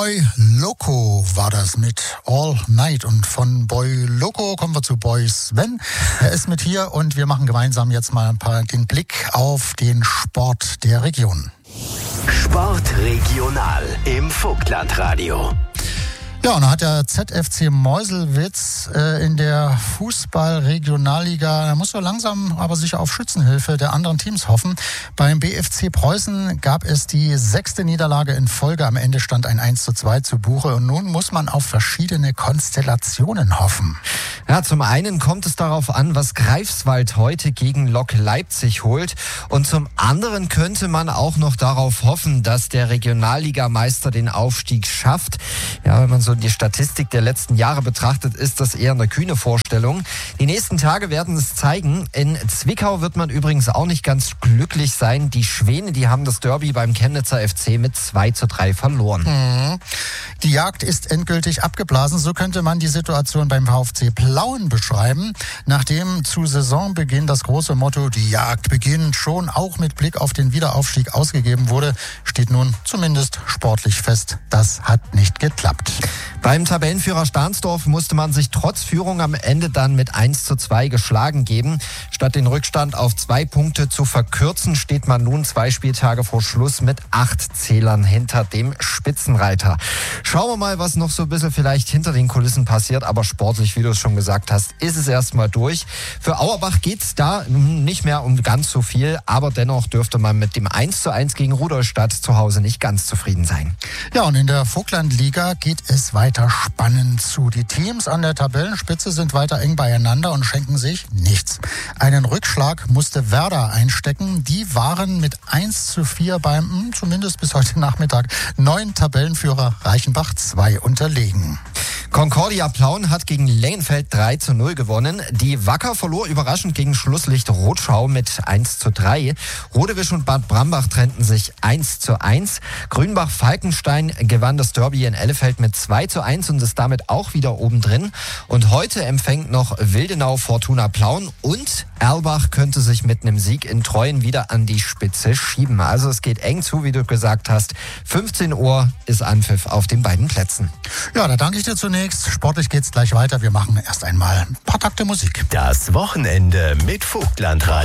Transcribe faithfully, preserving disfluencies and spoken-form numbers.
Boy Loco war das mit All Night. Und von Boy Loco kommen wir zu Boy Sven. Er ist mit hier und wir machen gemeinsam jetzt mal ein paar den Blick auf den Sport der Region. Sport regional im Vogtlandradio. Ja, und da hat der Z F C Meuselwitz äh, in der Fußball-Regionalliga, da muss so langsam aber sicher auf Schützenhilfe der anderen Teams hoffen. Beim B F C Preußen gab es die sechste Niederlage in Folge. Am Ende stand ein eins zu zwei zu Buche und nun muss man auf verschiedene Konstellationen hoffen. Ja, zum einen kommt es darauf an, was Greifswald heute gegen Lok Leipzig holt. Und zum anderen könnte man auch noch darauf hoffen, dass der Regionalligameister den Aufstieg schafft. Ja, wenn man so die Statistik der letzten Jahre betrachtet, ist das eher eine kühne Vorstellung. Die nächsten Tage werden es zeigen. In Zwickau wird man übrigens auch nicht ganz glücklich sein. Die Schwäne, die haben das Derby beim Chemnitzer F C mit zwei zu drei verloren. Mhm. Die Jagd ist endgültig abgeblasen. So könnte man die Situation beim VfC Plauen beschreiben. Nachdem zu Saisonbeginn das große Motto "Die Jagd beginnt" schon auch mit Blick auf den Wiederaufstieg ausgegeben wurde, steht nun zumindest sportlich fest, das hat nicht geklappt. Beim Tabellenführer Stahnsdorf musste man sich trotz Führung am Ende dann mit eins zu zwei geschlagen geben. Statt den Rückstand auf zwei Punkte zu verkürzen, steht man nun zwei Spieltage vor Schluss mit acht Zählern hinter dem Spitzenreiter. Schauen wir mal, was noch so ein bisschen vielleicht hinter den Kulissen passiert, aber sportlich, wie du es schon gesagt hast, ist es erstmal durch. Für Auerbach geht's da nicht mehr um ganz so viel, aber dennoch dürfte man mit dem eins zu eins gegen Rudolstadt zu Hause nicht ganz zufrieden sein. Ja, und in der Vogtlandliga geht es weiter spannend zu. Die Teams an der Tabellenspitze sind weiter eng beieinander und schenken sich nichts. Einen Rückschlag musste Werder einstecken. Die waren mit eins zu vier beim, zumindest bis heute Nachmittag, neuen Tabellenführer Reichenbach zwei unterlegen. Concordia Plauen hat gegen Lengenfeld drei zu null gewonnen. Die Wacker verlor überraschend gegen Schlusslicht Rotschau mit eins zu drei. Rodewisch und Bad Brambach trennten sich eins zu eins. Grünbach-Falkenstein gewann das Derby in Ellefeld mit zwei zu eins und ist damit auch wieder oben drin. Und heute empfängt noch Wildenau Fortuna Plauen und Erlbach könnte sich mit einem Sieg in Treuen wieder an die Spitze schieben. Also es geht eng zu, wie du gesagt hast. fünfzehn Uhr ist Anpfiff auf den beiden Plätzen. Ja, da danke ich dir zunächst. Sportlich geht's gleich weiter. Wir machen erst einmal ein paar Takte Musik. Das Wochenende mit Vogtlandradio.